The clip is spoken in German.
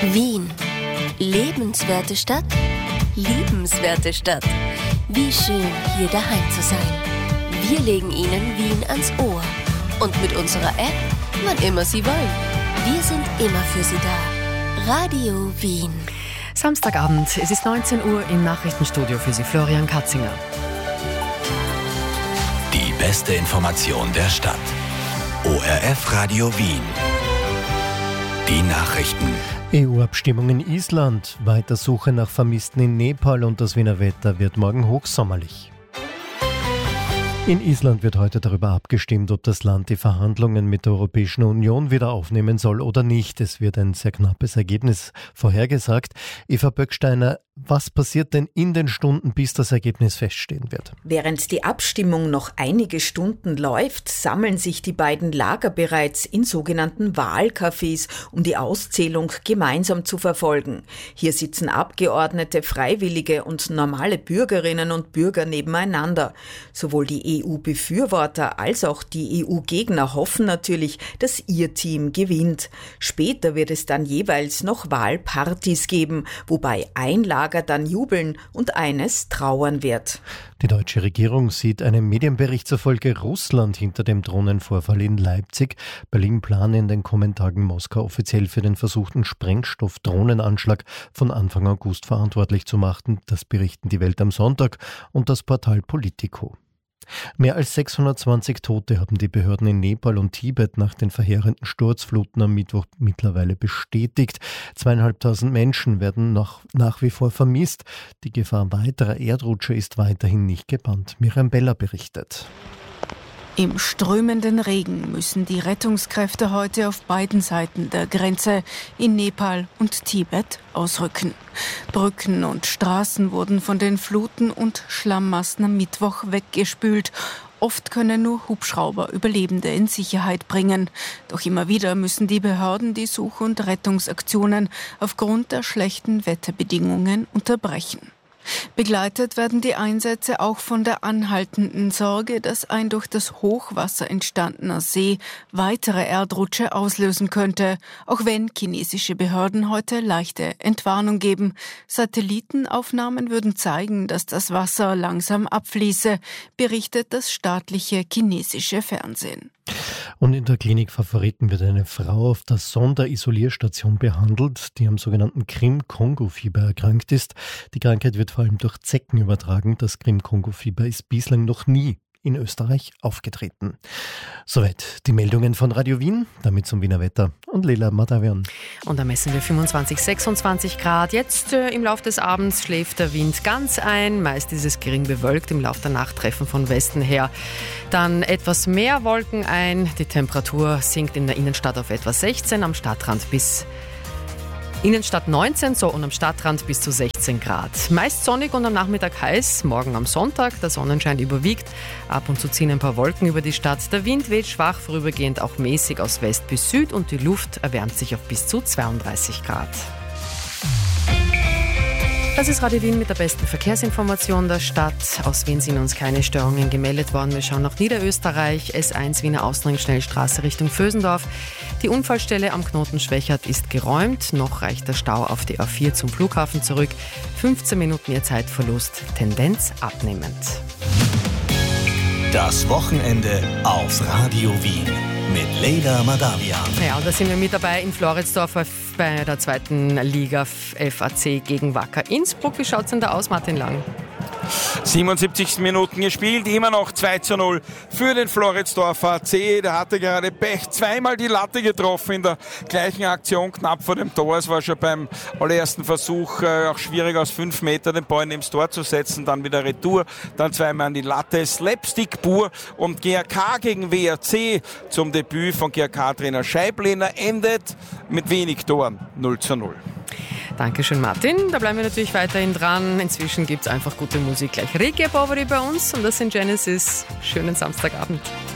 Wien. Lebenswerte Stadt, liebenswerte Stadt. Wie schön, hier daheim zu sein. Wir legen Ihnen Wien ans Ohr. Und mit unserer App, wann immer Sie wollen. Wir sind immer für Sie da. Radio Wien. Samstagabend, es ist 19 Uhr im Nachrichtenstudio für Sie, Florian Katzinger. Die beste Information der Stadt. ORF Radio Wien. Die Nachrichten. EU-Abstimmung in Island, weiter Suche nach Vermissten in Nepal und das Wiener Wetter wird morgen hochsommerlich. In Island wird heute darüber abgestimmt, ob das Land die Verhandlungen mit der Europäischen Union wieder aufnehmen soll oder nicht. Es wird ein sehr knappes Ergebnis vorhergesagt. Eva Böcksteiner, was passiert denn in den Stunden, bis das Ergebnis feststehen wird? Während die Abstimmung noch einige Stunden läuft, sammeln sich die beiden Lager bereits in sogenannten Wahlcafés, um die Auszählung gemeinsam zu verfolgen. Hier sitzen Abgeordnete, Freiwillige und normale Bürgerinnen und Bürger nebeneinander. Sowohl die EU-Befürworter als auch die EU-Gegner hoffen natürlich, dass ihr Team gewinnt. Später wird es dann jeweils noch Wahlpartys geben, wobei ein Lager dann jubeln und eines trauern wird. Die deutsche Regierung sieht einem Medienbericht zufolge Russland hinter dem Drohnenvorfall in Leipzig. Berlin plane in den kommenden Tagen Moskau offiziell für den versuchten Sprengstoff-Drohnenanschlag von Anfang August verantwortlich zu machen. Das berichten die Welt am Sonntag und das Portal Politico. Mehr als 620 Tote haben die Behörden in Nepal und Tibet nach den verheerenden Sturzfluten am Mittwoch mittlerweile bestätigt. 2.500 Menschen werden nach wie vor vermisst. Die Gefahr weiterer Erdrutsche ist weiterhin nicht gebannt. Miriam Beller berichtet. Im strömenden Regen müssen die Rettungskräfte heute auf beiden Seiten der Grenze in Nepal und Tibet ausrücken. Brücken und Straßen wurden von den Fluten und Schlammmassen am Mittwoch weggespült. Oft können nur Hubschrauber Überlebende in Sicherheit bringen. Doch immer wieder müssen die Behörden die Such- und Rettungsaktionen aufgrund der schlechten Wetterbedingungen unterbrechen. Begleitet werden die Einsätze auch von der anhaltenden Sorge, dass ein durch das Hochwasser entstandener See weitere Erdrutsche auslösen könnte, auch wenn chinesische Behörden heute leichte Entwarnung geben. Satellitenaufnahmen würden zeigen, dass das Wasser langsam abfließe, berichtet das staatliche chinesische Fernsehen. Und in der Klinik Favoriten wird eine Frau auf der Sonderisolierstation behandelt, die am sogenannten Krim-Kongo-Fieber erkrankt ist. Die Krankheit wird vor allem durch Zecken übertragen. Das Krim-Kongo-Fieber ist bislang noch nie in Österreich aufgetreten. Soweit die Meldungen von Radio Wien, damit zum Wiener Wetter und Leila Madavian. Und da messen wir 25, 26 Grad. Jetzt im Laufe des Abends schläft der Wind ganz ein. Meist ist es gering bewölkt, im Laufe der Nacht treffen von Westen her dann etwas mehr Wolken ein. Die Temperatur sinkt in der Innenstadt auf etwa 16, am Stadtrand bis Innenstadt 19 und am Stadtrand bis zu 16 Grad. Meist sonnig und am Nachmittag heiß. Morgen am Sonntag, der Sonnenschein überwiegt. Ab und zu ziehen ein paar Wolken über die Stadt. Der Wind weht schwach, vorübergehend auch mäßig aus West bis Süd und die Luft erwärmt sich auf bis zu 32 Grad. Das ist Radio Wien mit der besten Verkehrsinformation der Stadt. Aus Wien sind uns keine Störungen gemeldet worden. Wir schauen nach Niederösterreich. S1 Wiener Ausring Schnellstraße Richtung Vösendorf. Die Unfallstelle am Knoten Schwächert ist geräumt. Noch reicht der Stau auf die A4 zum Flughafen zurück. 15 Minuten ihr Zeitverlust. Tendenz abnehmend. Das Wochenende auf Radio Wien mit Leila Madavian. Ja, und da sind wir mit dabei in Floridsdorf bei der zweiten Liga FAC gegen Wacker Innsbruck. Wie schaut es denn da aus, Martin Lang? 77 Minuten gespielt, immer noch 2:0 für den Floridsdorfer AC. Der hatte gerade Pech, zweimal die Latte getroffen in der gleichen Aktion, knapp vor dem Tor. Es war schon beim allerersten Versuch auch schwierig, aus 5 Metern den Ball ins Tor zu setzen. Dann wieder Retour, dann zweimal an die Latte. Slapstick pur und GRK gegen WRC zum Debüt von GRK-Trainer Scheiblehner endet mit wenig Toren, 0:0. Dankeschön, Martin. Da bleiben wir natürlich weiterhin dran. Inzwischen gibt es einfach gute Musik. Gleich Ricky Bovary bei uns und das sind Genesis. Schönen Samstagabend.